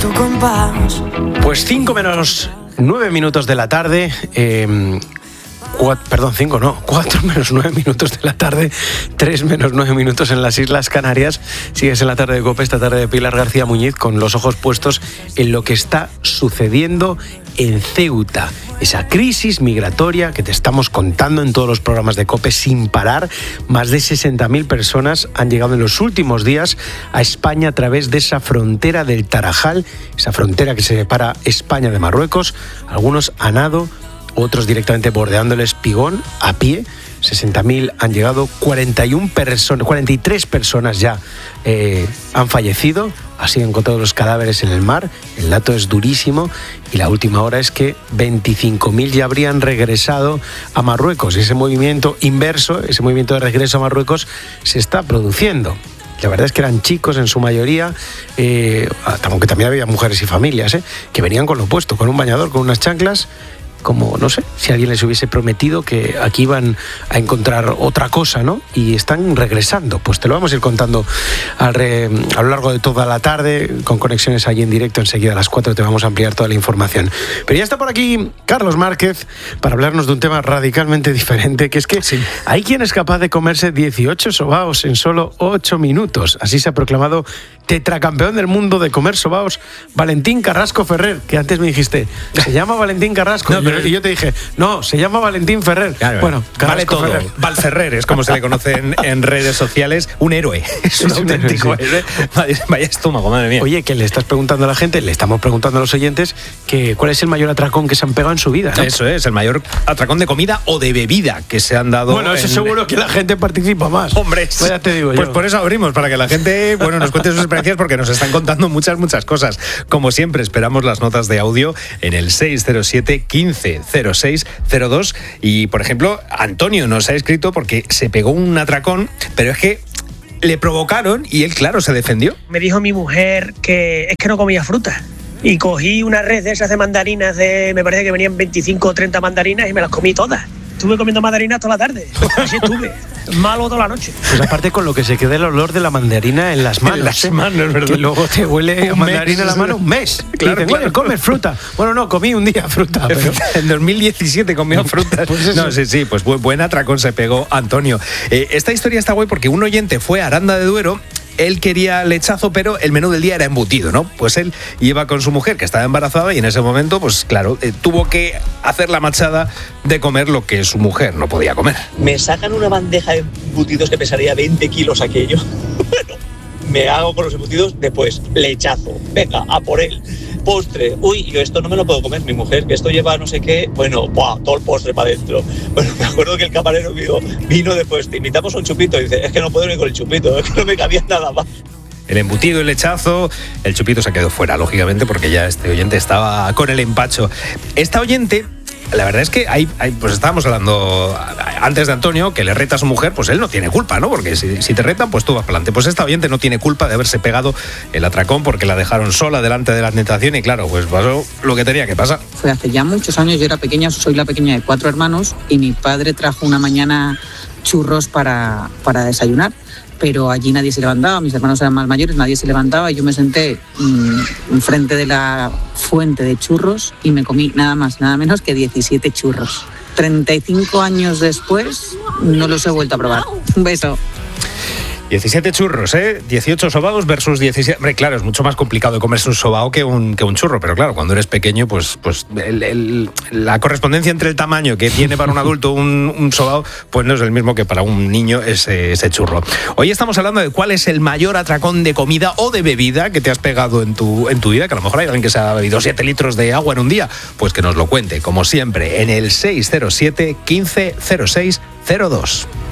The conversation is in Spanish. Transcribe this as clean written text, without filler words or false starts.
tu compás. Pues 5 menos 9 minutos de la tarde. 4 menos 9 minutos de la tarde, 3 menos 9 minutos en las Islas Canarias. Sigues en la tarde de COPE, esta tarde de Pilar García Muñiz, con los ojos puestos en lo que está sucediendo en Ceuta. Esa crisis migratoria que te estamos contando en todos los programas de COPE sin parar. Más de 60.000 personas han llegado en los últimos días a España a través de esa frontera del Tarajal, esa frontera que separa España de Marruecos. Algunos a nado, otros directamente bordeando el Espigón a pie. 60.000 han llegado, 43 personas ya han fallecido. Así han encontrado los cadáveres en el mar. El dato es durísimo y la última hora es que 25.000 ya habrían regresado a Marruecos. Ese movimiento inverso, ese movimiento de regreso a Marruecos se está produciendo. La verdad es que eran chicos en su mayoría, aunque también había mujeres y familias, que venían con lo opuesto, con un bañador, con unas chanclas, como, no sé, si alguien les hubiese prometido que aquí iban a encontrar otra cosa, ¿no? Y están regresando. Pues te lo vamos a ir contando a lo largo de toda la tarde, con conexiones allí en directo. Enseguida a las 4 te vamos a ampliar toda la información. Pero ya está por aquí Carlos Márquez para hablarnos de un tema radicalmente diferente, que es que sí, hay quien es capaz de comerse 18 sobaos en solo 8 minutos. Así se ha proclamado tetracampeón del mundo de comer sobaos Valentín Carrasco Ferrer, que antes me dijiste, se llama Valentín Carrasco. No, y yo te dije, no, se llama Valentín Ferrer. Claro, bueno, vale todo. Ferrer. Valferrer es como se le conoce en redes sociales. Un héroe. Es un auténtico héroe. Vaya estómago, madre mía. Oye, que le estás preguntando a la gente, le estamos preguntando a los oyentes, que cuál es el mayor atracón que se han pegado en su vida, ¿no? Eso es, el mayor atracón de comida o de bebida que se han dado. Bueno, eso seguro que la gente participa más. Hombre, pues ya te digo pues yo. Por eso abrimos, para que la gente nos cuente sus experiencias, porque nos están contando muchas cosas. Como siempre, esperamos las notas de audio en el 607 15 06 02. Y, por ejemplo, Antonio nos ha escrito porque se pegó un atracón, pero es que le provocaron y él, claro, se defendió. Me dijo mi mujer que es que no comía fruta. Y cogí una red de esas de mandarinas, me parece que venían 25 o 30 mandarinas y me las comí todas. Estuve comiendo mandarinas toda la tarde. Así estuve. Malo toda la noche. Pues aparte con lo que se queda el olor de la mandarina en las manos. En las manos, ¿verdad? Que luego te huele a mandarina en la mano un mes. Claro, y dices, comes fruta. Bueno, no, comí un día fruta. Pero... En 2017 comió frutas. Pues no, sí, pues buen atracón se pegó Antonio. Esta historia está guay porque un oyente fue a Aranda de Duero. Él quería lechazo, pero el menú del día era embutido, ¿no? Pues él iba con su mujer, que estaba embarazada, y en ese momento, pues claro, tuvo que hacer la machada de comer lo que su mujer no podía comer. Me sacan una bandeja de embutidos que pesaría 20 kilos aquello. Bueno, me hago con los embutidos, después lechazo, venga, a por él. Postre, uy, yo esto no me lo puedo comer, mi mujer, que esto lleva no sé qué, bueno, ¡buah! Todo el postre para adentro. Bueno, me acuerdo que el camarero vino después, te invitamos a un chupito, y dice, es que no puedo ni con el chupito, es que no me cabía nada más. El embutido, el lechazo, el chupito se quedó fuera, lógicamente, porque ya este oyente estaba con el empacho. Esta oyente, la verdad es que pues estábamos hablando antes de Antonio, que le reta a su mujer, pues él no tiene culpa, ¿no? Porque si te retan, pues tú vas para adelante. Pues esta oyente no tiene culpa de haberse pegado el atracón porque la dejaron sola delante de la tentación y claro, pues pasó lo que tenía que pasar. Fue hace ya muchos años, yo era pequeña, soy la pequeña de 4 hermanos y mi padre trajo una mañana churros para desayunar. Pero allí nadie se levantaba, mis hermanos eran más mayores, nadie se levantaba y yo me senté enfrente de la fuente de churros y me comí nada más, nada menos que 17 churros. 35 años después no los he vuelto a probar. Un beso. 17 churros, 18 sobaos versus 17... Hombre, claro, es mucho más complicado de comerse un sobao que un churro, pero claro, cuando eres pequeño, pues la correspondencia entre el tamaño que tiene para un adulto un sobao, pues no es el mismo que para un niño ese churro. Hoy estamos hablando de cuál es el mayor atracón de comida o de bebida que te has pegado en tu vida, que a lo mejor hay alguien que se ha bebido 7 litros de agua en un día, pues que nos lo cuente, como siempre, en el 607 15 06 02.